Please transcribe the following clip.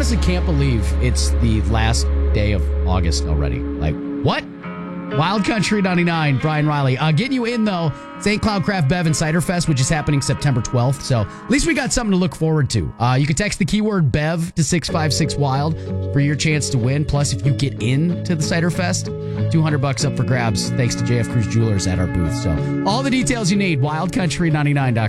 honestly can't believe it's the last day of August already. Like, what? Wild Country 99, Brian Riley. Getting you in, though, St. Cloud Craft Bev and Cider Fest, which is happening September 12th. So at least we got something to look forward to. You can text the keyword BEV to 656-WILD for your chance to win. Plus, if you get into the Cider Fest, $200 up for grabs thanks to JF Cruz Jewelers at our booth. So all the details you need, wildcountry99.com.